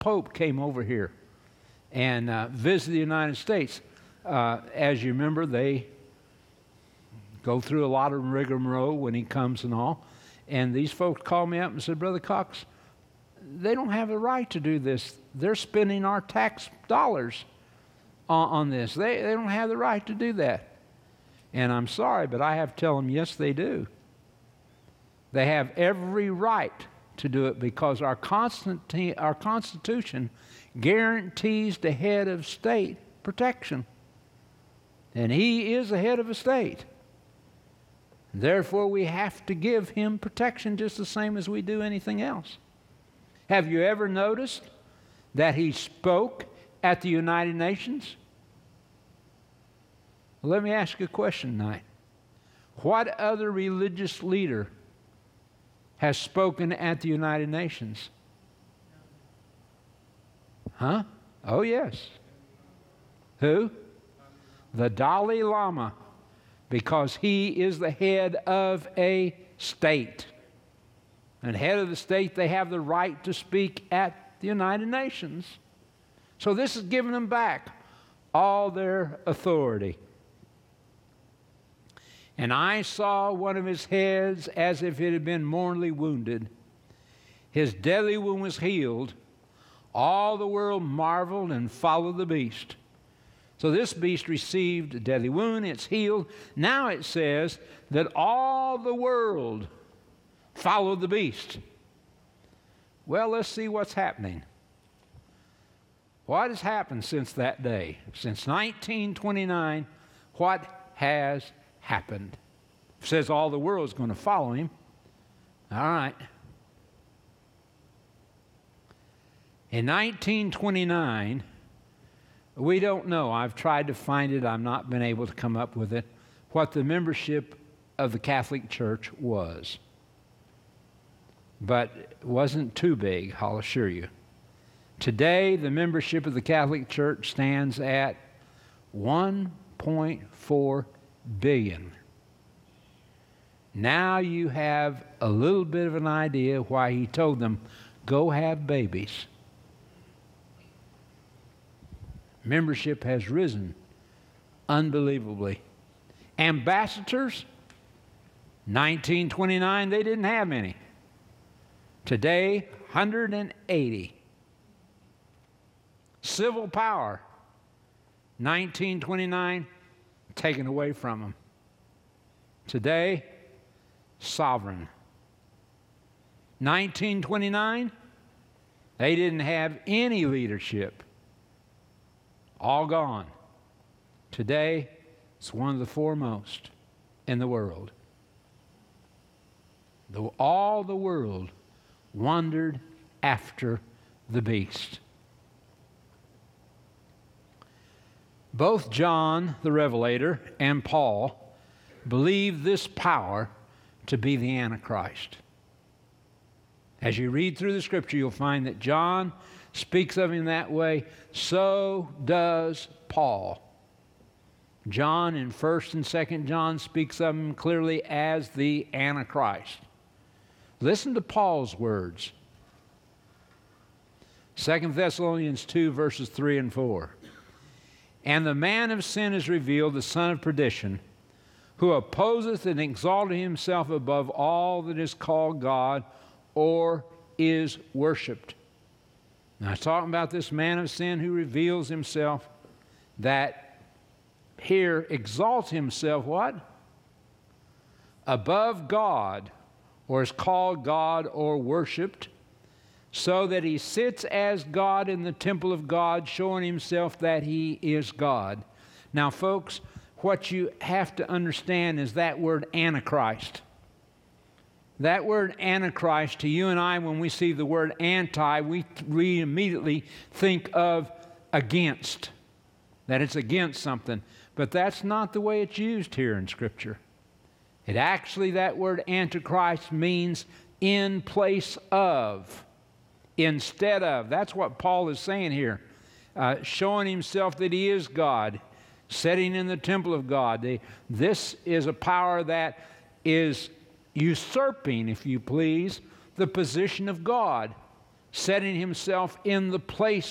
Pope came over here and visited the United States. As you remember, they go through a lot of rigmarole when he comes and all. And these folks called me up and said, Brother Cox, they don't have the right to do this. They're spending our tax dollars on this. They don't have the right to do that. And I'm sorry, but I have to tell them, yes, they do. They have every right to do it because our Constitution guarantees the head of state protection. And he is the head of a state. Therefore, we have to give him protection just the same as we do anything else. Have you ever noticed that he spoke at the United Nations? Well, let me ask you a question tonight. What other religious leader has spoken at the United Nations? Huh? Oh, yes. Who? The Dalai Lama, because he is the head of a state. And head of the state, they have the right to speak at the United Nations. So this is giving them back all their authority. And I saw one of his heads as if it had been mortally wounded. His deadly wound was healed. All the world marveled and followed the beast. So this beast received a deadly wound. It's healed. Now it says that all the world followed the beast. Well, let's see what's happening. What has happened since that day? Since 1929, what has happened? It says all the world is going to follow him. All right. In 1929, we don't know. I've tried to find it. I've not been able to come up with it. What the membership of the Catholic Church was. But it wasn't too big, I'll assure you. Today, the membership of the Catholic Church stands at 1.4 billion. Now you have a little bit of an idea why he told them, go have babies. Membership has risen unbelievably. Ambassadors, 1929, they didn't have any. Today, 180. Civil power, 1929, taken away from them. Today, sovereign. 1929, they didn't have any leadership. All gone. Today, it's one of the foremost in the world. All the world wandered after the beast. Both John the Revelator and Paul believe this power to be the Antichrist. As you read through the Scripture, you'll find that John speaks of him that way. So does Paul. John in 1st and 2nd John speaks of him clearly as the Antichrist. Listen to Paul's words. 2 Thessalonians 2, verses 3 and 4. And the man of sin is revealed, the son of perdition, who opposeth and exalteth himself above all that is called God or is worshipped. Now, talking about this man of sin who reveals himself, that here exalts himself, what? Above God, or is called God or worshipped, so that he sits as God in the temple of God, showing himself that he is God. Now, folks, what you have to understand is that word Antichrist. That word Antichrist, to you and I, when we see the word anti, we immediately think of against, that it's against something. But that's not the way it's used here in Scripture. It actually, that word Antichrist means in place of, instead of. That's what Paul is saying here. Showing himself that he is God, sitting in the temple of God. This is a power that is usurping, if you please, the position of God. setting himself in the place